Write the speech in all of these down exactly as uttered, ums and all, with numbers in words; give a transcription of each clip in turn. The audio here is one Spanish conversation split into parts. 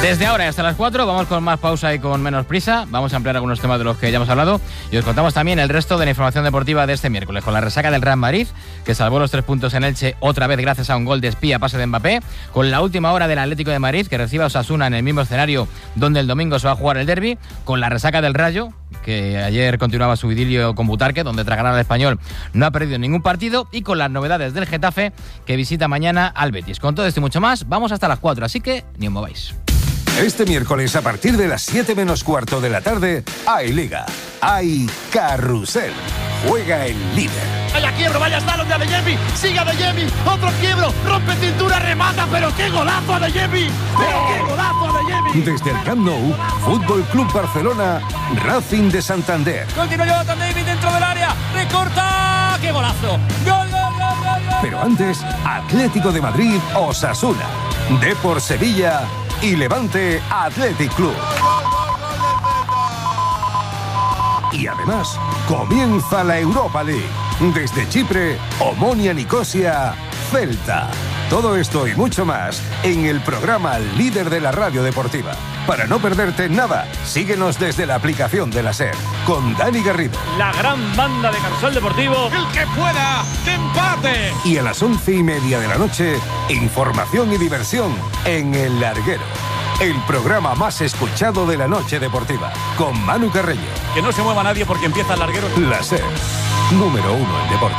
Desde ahora hasta las cuatro vamos con más pausa y con menos prisa. Vamos a ampliar algunos temas de los que ya hemos hablado y os contamos también el resto de la información deportiva de este miércoles, con la resaca del Real Madrid, que salvó los tres puntos en Elche otra vez gracias a un gol de espía pase de Mbappé, con la última hora del Atlético de Madrid, que recibe a Osasuna en el mismo escenario donde el domingo se va a jugar el derbi, con la resaca del Rayo, que ayer continuaba su idilio con Butarque, donde tras ganar al Español no ha perdido ningún partido, y con las novedades del Getafe, que visita mañana al Betis. Con todo esto y mucho más, vamos hasta las cuatro, así que ni os mováis. Este miércoles a partir de las siete menos cuarto de la tarde hay Liga, hay Carrusel, juega el líder. Vaya quiebro, vaya slalom de Adeyemi, sigue Adeyemi, otro quiebro, rompe cintura, remata, pero qué golazo Adeyemi, pero qué golazo Adeyemi. Desde el Camp Nou, Fútbol Club Barcelona, Racing de Santander. Continúa Jonathan David dentro del área, recorta, qué golazo, gol, gol, gol, gol, gol. Pero antes, Atlético de Madrid, Osasuna, Depor Sevilla y Levante Athletic Club. Y además, comienza la Europa League. Desde Chipre, Omonia Nicosia, Celta. Todo esto y mucho más en el programa líder de la radio deportiva. Para no perderte nada, síguenos desde la aplicación de la SER, con Dani Garrido. La gran banda de Carrusel Deportivo. El que pueda, que empate. Y a las once y media de la noche, información y diversión en El Larguero. El programa más escuchado de la noche deportiva, con Manu Carreño. Que no se mueva nadie porque empieza el larguero. La SER, número uno en deporte.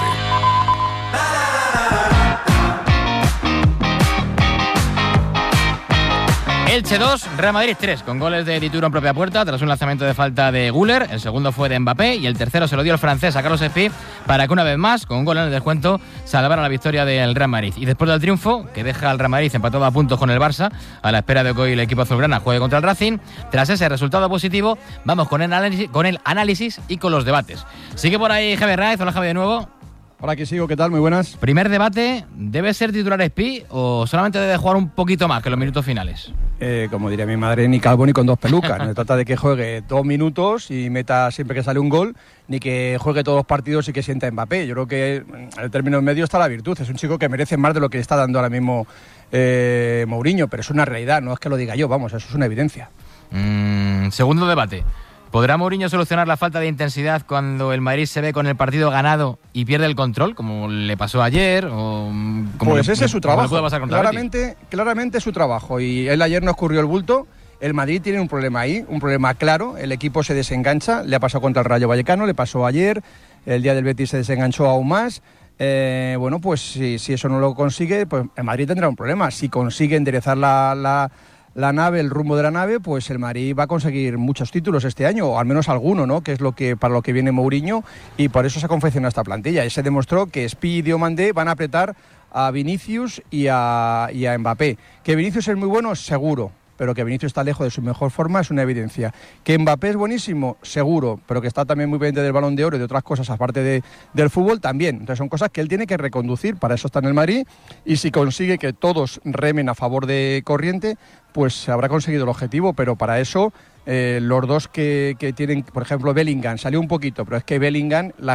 Elche dos, Real Madrid tres, con goles de Dituro en propia puerta tras un lanzamiento de falta de Güler. El segundo fue de Mbappé y el tercero se lo dio el francés a Carlos Espí para que una vez más, con un gol en el descuento, salvara la victoria del Real Madrid. Y después del triunfo, que deja al Real Madrid empatado a puntos con el Barça, a la espera de que hoy el equipo azulgrana juegue contra el Racing, tras ese resultado positivo, vamos con el análisis, con el análisis y con los debates. Sigue por ahí Javier Raiz. Hola, Javi, de nuevo. Hola, aquí sigo, ¿qué tal? Muy buenas. Primer debate, ¿debe ser titular Espí o solamente debe jugar un poquito más que los minutos finales? Eh, como diría mi madre, ni calvo ni con dos pelucas. No se trata de que juegue dos minutos y meta siempre que sale un gol, ni que juegue todos los partidos y que sienta Mbappé. Yo creo que en el término medio está la virtud. Es un chico que merece más de lo que está dando ahora mismo eh, Mourinho, pero es una realidad, no es que lo diga yo, vamos, eso es una evidencia. Mm, segundo debate. ¿Podrá Mourinho solucionar la falta de intensidad cuando el Madrid se ve con el partido ganado y pierde el control, como le pasó ayer? O como pues le, ese es su trabajo. puede pasar contra claramente, claramente es su trabajo. Y él ayer no escurrió el bulto. El Madrid tiene un problema ahí, un problema claro. El equipo se desengancha. Le ha pasado contra el Rayo Vallecano, le pasó ayer. El día del Betis se desenganchó aún más. Eh, bueno, pues si, si eso no lo consigue, pues el Madrid tendrá un problema. Si consigue enderezar la... la la nave, el rumbo de la nave, pues el Madrid va a conseguir muchos títulos este año, o al menos alguno, ¿no? Que es lo que para lo que viene Mourinho, y por eso se ha confeccionado esta plantilla. Y se demostró que Espí y Diomandé van a apretar a Vinicius y a, y a Mbappé. Que Vinicius es muy bueno, seguro, pero que Vinicius está lejos de su mejor forma es una evidencia. Que Mbappé es buenísimo, seguro, pero que está también muy pendiente del Balón de Oro y de otras cosas aparte de, del fútbol también. Entonces son cosas que él tiene que reconducir, para eso está en el Madrid, y si consigue que todos remen a favor de corriente, pues se habrá conseguido el objetivo, pero para eso eh, los dos que, que tienen, por ejemplo, Bellingham, salió un poquito, pero es que Bellingham, la